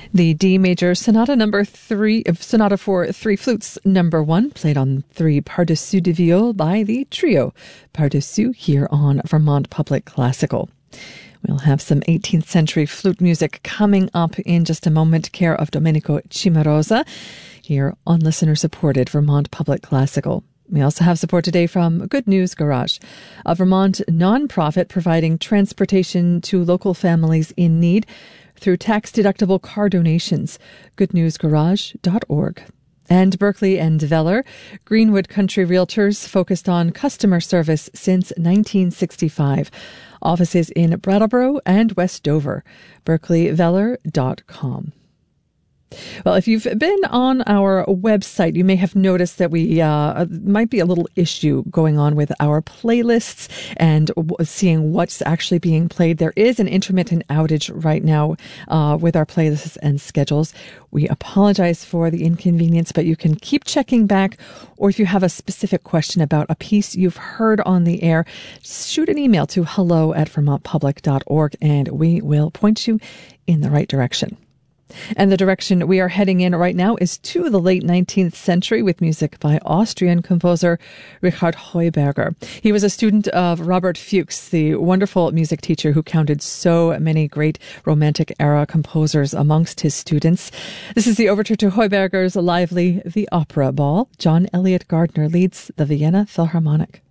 The D major Sonata number 3, Sonata for 3 flutes number 1, played on 3 Par-dessus de viol by the trio Par-dessus here on Vermont Public Classical. We'll have some 18th century flute music coming up in just a moment, care of Domenico Cimarosa, here on listener-supported Vermont Public Classical. We also have support today from Good News Garage, a Vermont nonprofit providing transportation to local families in need through tax-deductible car donations. goodnewsgarage.org. And Berkeley and Veller, Greenwood Country Realtors, focused on customer service since 1965. Offices in Brattleboro and West Dover. berkeleyveller.com. Well, if you've been on our website, you may have noticed that we might be a little issue going on with our playlists and seeing what's actually being played. There is an intermittent outage right now with our playlists and schedules. We apologize for the inconvenience, but you can keep checking back, or if you have a specific question about a piece you've heard on the air, shoot an email to hello@vermontpublic.org and we will point you in the right direction. And the direction we are heading in right now is to the late 19th century with music by Austrian composer Richard Heuberger. He was a student of Robert Fuchs, the wonderful music teacher who counted so many great Romantic era composers amongst his students. This is the overture to Heuberger's lively The Opera Ball. John Elliott Gardner leads the Vienna Philharmonic.